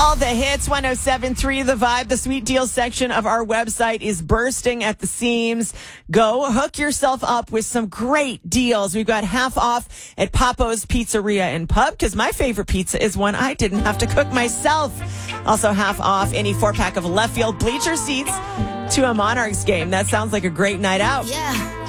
All the hits, 107.3 The Vibe. The sweet deals section of our website is bursting at the seams. Go hook yourself up with some great deals. We've got half off at Papo's Pizzeria and Pub because my favorite pizza is one I didn't have to cook myself. Also half off any 4-pack of left field bleacher seats to a Monarchs game. That sounds like a great night out. Yeah.